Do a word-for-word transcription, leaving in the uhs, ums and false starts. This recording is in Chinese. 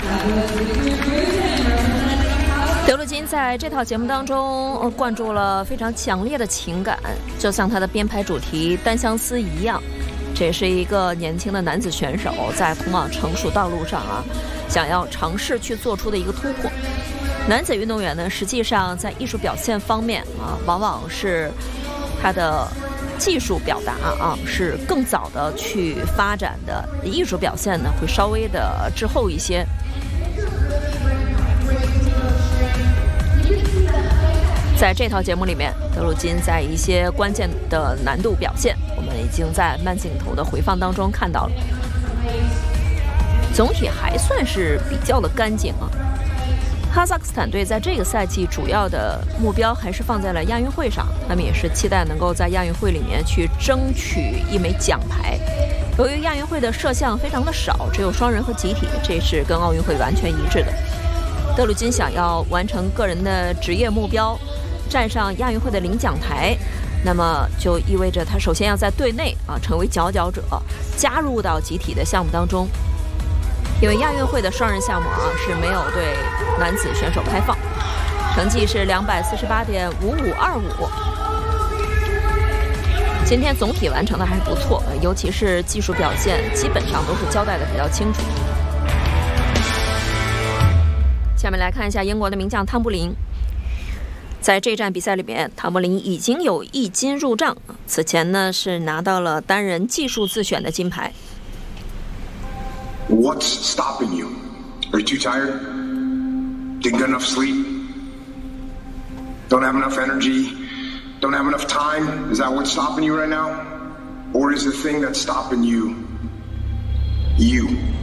德鲁金在这套节目当中、呃、灌注了非常强烈的情感，就像他的编排主题《单相思》一样。这也是一个年轻的男子选手在通往成熟道路上啊，想要尝试去做出的一个突破。男子运动员呢，实际上在艺术表现方面啊，往往是他的技术表达啊是更早的去发展的，艺术表现呢会稍微的滞后一些。在这套节目里面，德鲁金在一些关键的难度表现，我们已经在慢镜头的回放当中看到了，总体还算是比较的干净啊。哈萨克斯坦队在这个赛季主要的目标还是放在了亚运会上，他们也是期待能够在亚运会里面去争取一枚奖牌。由于亚运会的摄像非常的少，只有双人和集体，这是跟奥运会完全一致的。德鲁金想要完成个人的职业目标，站上亚运会的领奖台，那么就意味着他首先要在队内啊成为佼佼者，加入到集体的项目当中。因为亚运会的双人项目啊是没有对男子选手开放，成绩是两百四十八点五五二五。今天总体完成的还是不错，尤其是技术表现基本上都是交代的比较清楚。下面来看一下英国的名将汤布林。在这站比赛里面，汤布林已经有一金入账，此前呢是拿到了单人技术自选的金牌。 What's stopping you? Are you too tired? Didn't get enough sleep? Don't have enough energy? Don't have enough time? Is that what's stopping you right now? Or is the thing that's stopping you, you?